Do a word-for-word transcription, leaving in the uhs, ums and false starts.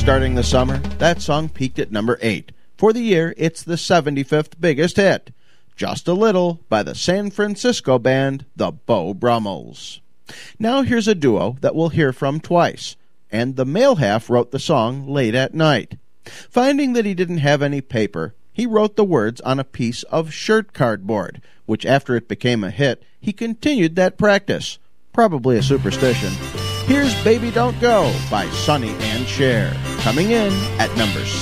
starting the summer, that song peaked at number eight. For the year, it's the seventy-fifth biggest hit. Just a Little by the San Francisco band, the Beau Brummels. Now here's a duo that we'll hear from twice, and the male half wrote the song late at night. Finding that he didn't have any paper, he wrote the words on a piece of shirt cardboard, which after it became a hit, he continued that practice. Probably a superstition. Here's Baby Don't Go by Sonny and Cher, coming in at number